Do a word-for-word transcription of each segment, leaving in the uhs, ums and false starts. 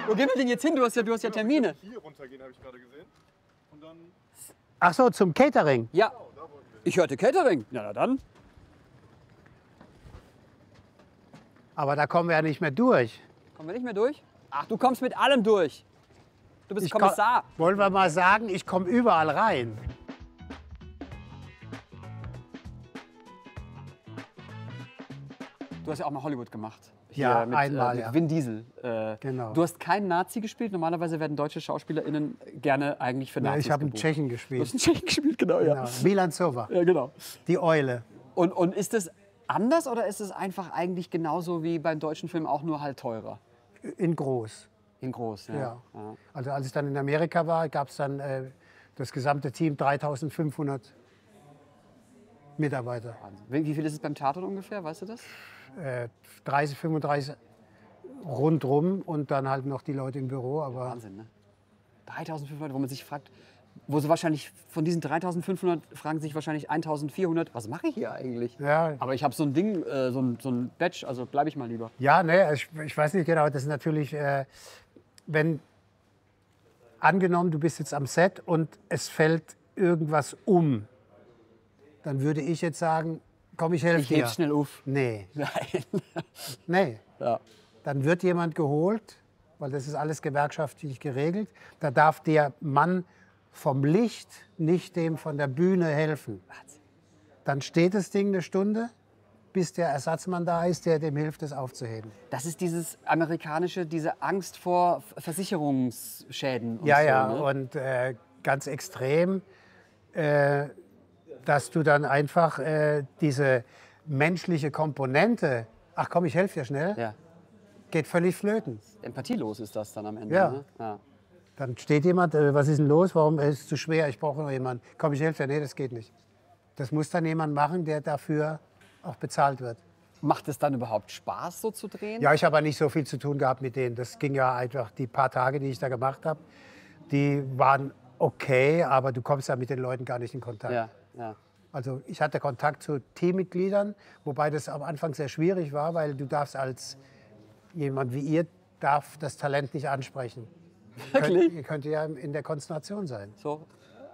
Wo gehen wir denn jetzt hin? Du hast ja, du hast ja Termine. Hier runtergehen, habe ich gerade gesehen. Und dann... Ach so, zum Catering. Ja. Ich hörte Catering. Na, na dann. Aber da kommen wir ja nicht mehr durch. Kommen wir nicht mehr durch? Ach, du kommst mit allem durch. Du bist Ich Kommissar. komm- Wollen wir mal sagen, ich komme überall rein. Du hast ja auch mal Hollywood gemacht. Ja, mit, einmal, äh, mit ja. Vin Diesel. Äh, Genau. Du hast keinen Nazi gespielt. Normalerweise werden deutsche SchauspielerInnen gerne eigentlich für Ja, Nazis ich habe einen gebucht. Tschechen Du hast gespielt. einen Tschechen gespielt, genau, ja. Genau. Milan Sova, Ja, genau. die Eule. Und, und ist es anders oder ist es einfach eigentlich genauso wie beim deutschen Film auch nur halt teurer? In groß. In groß, ja. Ja. Ja. Also als ich dann in Amerika war, gab es dann äh, das gesamte Team dreitausendfünfhundert Mitarbeiter. Wahnsinn. Wie wie viel ist es beim Tatort ungefähr, weißt du das? Äh, dreißig, fünfunddreißig rundrum und dann halt noch die Leute im Büro. Aber Wahnsinn, ne? dreitausendfünfhundert, wo man sich fragt, wo so wahrscheinlich von diesen dreitausendfünfhundert fragen sich wahrscheinlich eintausendvierhundert, was mache ich hier eigentlich? ja, Aber ich habe so ein Ding, äh, so, ein, so ein Badge, also bleibe ich mal lieber. ja ne, ich, ich weiß nicht genau, das ist natürlich, äh, wenn angenommen, du bist jetzt am Set und es fällt irgendwas um, dann würde ich jetzt sagen, komm, ich helfe Ich dir. heb's schnell auf. Nee, Nein. nee. Ja. Dann wird jemand geholt, weil das ist alles gewerkschaftlich geregelt. Da darf der Mann vom Licht nicht dem von der Bühne helfen. Dann steht das Ding eine Stunde, bis der Ersatzmann da ist, der dem hilft, das aufzuheben. Das ist dieses amerikanische, diese Angst vor Versicherungsschäden. Und Ja, so, ja, ne? und äh, ganz extrem, äh, dass du dann einfach äh, diese menschliche Komponente, ach komm, ich helfe dir schnell, Ja. geht völlig flöten. Empathielos ist das dann am Ende. Ja. Ne? Ja. Dann steht jemand, äh, was ist denn los, warum ist es zu schwer, ich brauche noch jemanden. Komm, ich helfe dir, nee, das geht nicht. Das muss dann jemand machen, der dafür auch bezahlt wird. Macht es dann überhaupt Spaß, so zu drehen? Ja, ich habe nicht so viel zu tun gehabt mit denen. Das ging ja einfach, die paar Tage, die ich da gemacht habe, die waren okay, aber du kommst ja mit den Leuten gar nicht in Kontakt. Ja, ja. Also ich hatte Kontakt zu Teammitgliedern, wobei das am Anfang sehr schwierig war, weil du darfst als jemand wie ihr, darf das Talent nicht ansprechen. Wirklich? Könnt, ihr könnt ja in der Konzentration sein. So.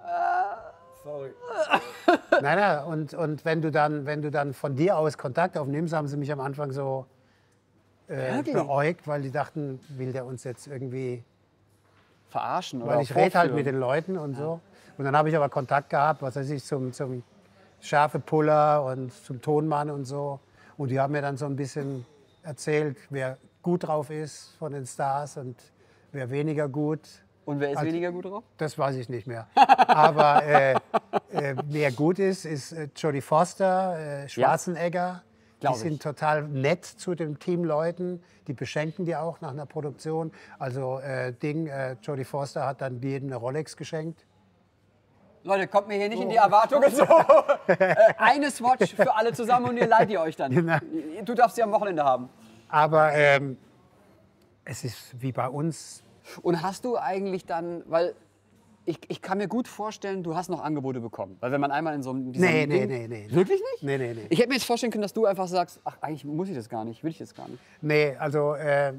Sorry. Nein, nein, und, und wenn, du dann, wenn du dann von dir aus Kontakt aufnimmst, haben sie mich am Anfang so äh, Wirklich? beäugt, weil die dachten, will der uns jetzt irgendwie, Verarschen oder weil ich rede halt vorführen. mit den Leuten und so. Und dann habe ich aber Kontakt gehabt, was weiß ich, zum, zum Schärfepuller und zum Tonmann und so. Und die haben mir dann so ein bisschen erzählt, wer gut drauf ist von den Stars und wer weniger gut. Und wer ist Also- weniger gut drauf? Das weiß ich nicht mehr. Aber äh, äh, wer gut ist, ist äh, Jodie Foster, äh, Schwarzenegger. Die Glaub sind ich. total nett zu den Teamleuten. Die beschenken die auch nach einer Produktion. Also äh, Ding, äh, Jodie Foster hat dann jedem eine Rolex geschenkt. Leute, kommt mir hier nicht in die Erwartungen so. äh, eine Swatch für alle zusammen und ihr leiht ihr euch dann. Genau. Du darfst sie am Wochenende haben. Aber ähm, es ist wie bei uns. Und hast du eigentlich dann, weil ich, ich kann mir gut vorstellen, du hast noch Angebote bekommen. Weil wenn man einmal in so einem... diesem Nee, nee, Ding- nee, nee. Wirklich nicht? Nee, nee, nee. Ich hätte mir jetzt vorstellen können, dass du einfach sagst, ach, eigentlich muss ich das gar nicht, will ich das gar nicht. Nee, also äh,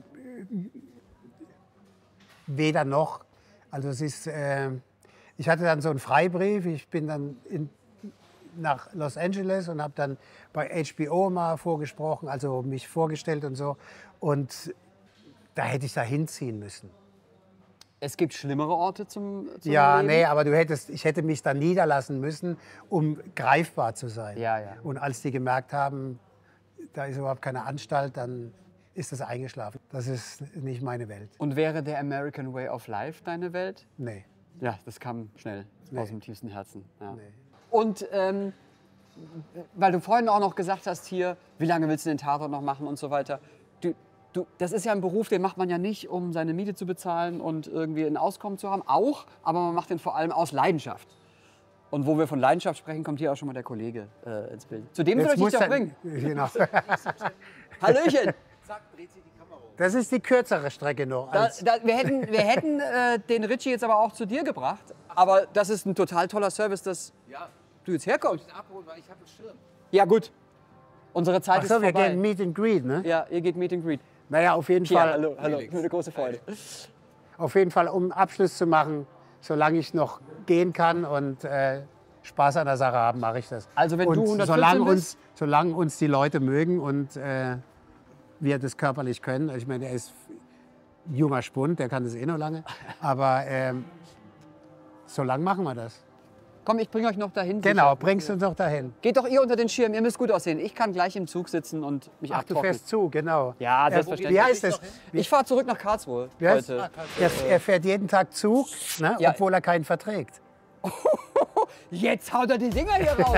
weder noch. Also es ist, äh, ich hatte dann so einen Freibrief. Ich bin dann in, nach Los Angeles und habe dann bei H B O mal vorgesprochen, also mich vorgestellt und so. Und da hätte ich da hinziehen müssen. Es gibt schlimmere Orte zum, zum Ja, Leben. nee, aber du hättest, ich hätte mich da niederlassen müssen, um greifbar zu sein. Ja, ja. Und als die gemerkt haben, da ist überhaupt keine Anstalt, dann ist das eingeschlafen. Das ist nicht meine Welt. Und wäre der American Way of Life deine Welt? Nee. Ja, das kam schnell Nee. aus dem tiefsten Herzen. Ja. Nee. Und ähm, weil du vorhin auch noch gesagt hast hier, wie lange willst du den Tatort noch machen und so weiter. Du, du, das ist ja ein Beruf, den macht man ja nicht, um seine Miete zu bezahlen und irgendwie ein Auskommen zu haben. Auch, aber man macht den vor allem aus Leidenschaft. Und wo wir von Leidenschaft sprechen, kommt hier auch schon mal der Kollege äh, ins Bild. Zu dem soll ich dich doch er- bringen. Genau. Hallöchen! Das ist die kürzere Strecke noch. Da, Als, da, wir hätten, wir hätten äh, den Richie jetzt aber auch zu dir gebracht. Aber das ist ein total toller Service, dass Ja, du jetzt herkommst. ich abholen, weil ich habe einen Schirm. Ja gut, unsere Zeit ach so, ist wir vorbei. gehen Meet and Greet, ne? Ja, ihr geht Meet and Greet. Naja, auf jeden Ja, Fall. hallo, hallo. Eine große Freude. Auf jeden Fall, um einen Abschluss zu machen, solange ich noch gehen kann und äh, Spaß an der Sache haben, mache ich das. Also wenn und du hundertvierzehn solange bist? uns, solange uns die Leute mögen und äh, wir das körperlich können, also ich meine, der ist ein junger Spund, der kann das eh noch lange, aber ähm, solange machen wir das. Komm, ich bringe euch noch dahin. Genau, sicher. bringst du uns noch dahin. Geht doch ihr unter den Schirm, ihr müsst gut aussehen. Ich kann gleich im Zug sitzen und mich Ach, du abtrocknen. fährst zu, genau. Ja, Äh, selbstverständlich. Wie heißt es? Ich fahre zurück nach Karlsruhe Wie heißt- heute. Er, er fährt jeden Tag Zug, ne, Ja. obwohl er keinen verträgt. Jetzt haut er die Dinger hier raus.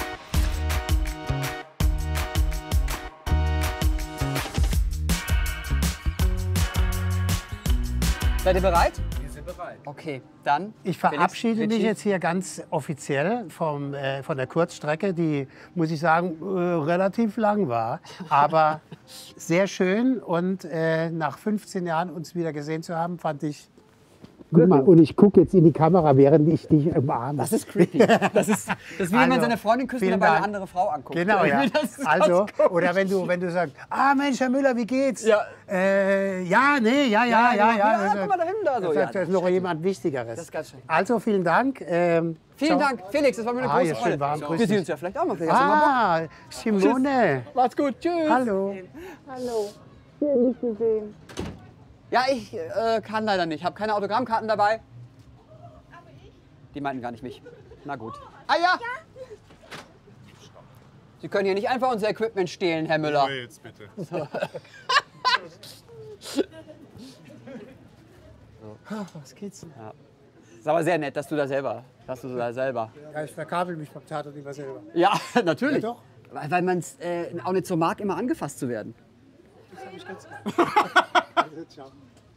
Seid ihr bereit? Wir sind bereit. Okay, dann. Ich verabschiede Felix, mich Richie. jetzt hier ganz offiziell vom, äh, von der Kurzstrecke, die, muss ich sagen, äh, relativ lang war. Aber sehr schön und äh, nach fünfzehn Jahren uns wieder gesehen zu haben, fand ich. Guck mal, und ich gucke jetzt in die Kamera, während ich dich umarme. Das ist creepy. Das ist, das ist wie wenn man Also, seine Freundin küsst und vielen dabei eine Dank. andere Frau anguckt. Genau, ja. Das ist Also, ganz komisch. oder wenn du, wenn du sagst, ah Mensch, Herr Müller, wie geht's? Ja. Äh, ja, nee, ja, ja, ja, Ja, ja. genau. Ja, Das- guck mal da hinten da so. Das, Ja, das ist noch jemand Wichtigeres. Das ist ganz schön. Also, vielen Dank. Ähm, Vielen ciao. Dank, Felix, das war mir eine Ah, große hier schön Freude. warm, grüß Wir dich. sehen uns ja vielleicht auch mal. Vielleicht hast du mal Bock. Ah, Simone. Macht's gut, tschüss. Hallo. Ja, ich äh, kann leider nicht. Ich habe keine Autogrammkarten dabei. Die meinten gar nicht mich. Na gut. Ah ja! Sie können hier nicht einfach unser Equipment stehlen, Herr Müller. Oh, jetzt bitte. Was geht's denn? Ist aber sehr nett, dass du da selber, dass du da selber. Ja, ich verkabel mich beim Tatort lieber selber. Ja, natürlich. Ja, doch. Weil, weil man es äh, auch nicht so mag, immer angefasst zu werden. Ciao.